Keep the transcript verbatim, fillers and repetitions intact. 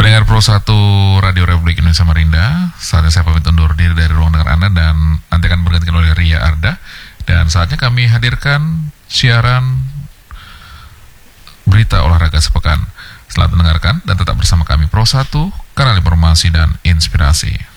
Pendengar Pro satu Radio Republik Indonesia Samarinda, saatnya saya pamit undur diri dari ruang dengar Anda dan nanti akan bergantikan oleh Ria Arda. Dan saatnya kami hadirkan siaran berita olahraga sepekan. Selamat mendengarkan dan tetap bersama kami Pro satu, kanal informasi dan inspirasi.